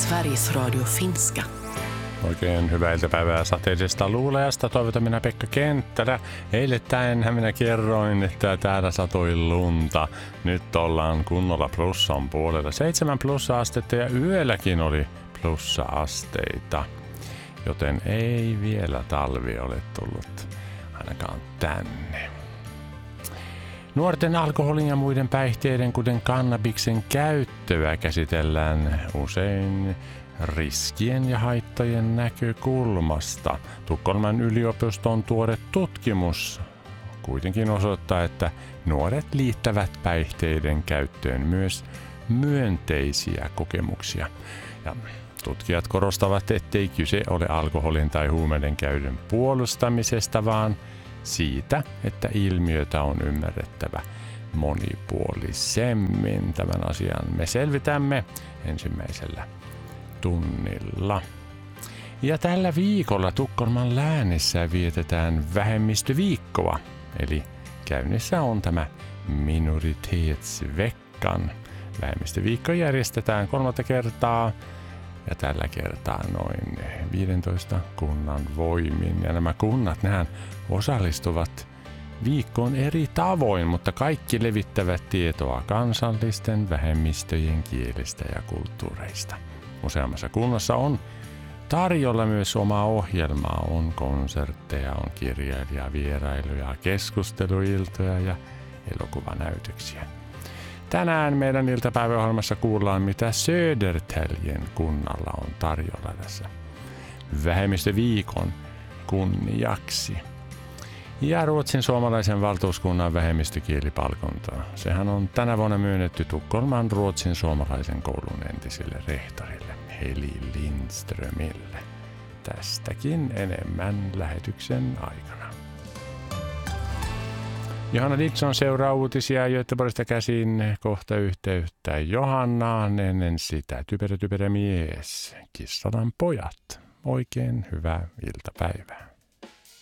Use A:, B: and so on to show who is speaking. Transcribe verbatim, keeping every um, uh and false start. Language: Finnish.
A: Sveriges Radio Finska.
B: Oikein hyvää iltapäivää sateisesta luulajasta. Toivotan minä Pekka Kenttälä. Eilettäinhän minä kerroin, että täällä satoi lunta. Nyt ollaan kunnolla plussan puolella. Seitsemän plussa-astetta ja yölläkin oli plussa-asteita. Joten ei vielä talvi ole tullut ainakaan tänne. Nuorten alkoholin ja muiden päihteiden, kuten kannabiksen käyttöä, käsitellään usein riskien ja haittojen näkökulmasta. Tukholman yliopiston tuore tutkimus kuitenkin osoittaa, että nuoret liittävät päihteiden käyttöön myös myönteisiä kokemuksia. Ja tutkijat korostavat, ettei kyse ole alkoholin tai huumeiden käytön puolustamisesta, vaan siitä, että ilmiötä on ymmärrettävä monipuolisemmin. Tämän asian me selvitämme ensimmäisellä tunnilla. Ja tällä viikolla Tukholman läänissä vietetään vähemmistöviikkoa, eli käynnissä on tämä minoritetsveckan. Vähemmistöviikko järjestetään kolmatta kertaa ja tällä kertaa noin viidentoista kunnan voimin. Ja nämä kunnat, nehän osallistuvat viikkoon eri tavoin, mutta kaikki levittävät tietoa kansallisten vähemmistöjen kielistä ja kulttuureista. Useammassa kunnassa on tarjolla myös omaa ohjelmaa. On konsertteja, on kirjailijavierailuja, keskusteluiltoja ja elokuvanäytöksiä. Tänään meidän iltapäiväohjelmassa kuullaan, mitä Södertäljen kunnalla on tarjolla tässä vähemmistöviikon kunniaksi. Ja Ruotsin suomalaisen valtuuskunnan vähemmistökielipalkinto. Sehän on tänä vuonna myönnetty Tukholman Ruotsin suomalaisen koulun entiselle rehtorille Heli Lindströmille. Tästäkin enemmän lähetyksen aikana. Johanna Dixon seuraa uutisia Göteborgista käsin, kohta yhteyttä Johannaan, ennen sitä typerä typerä mies, Kissalan pojat. Oikein hyvää iltapäivää.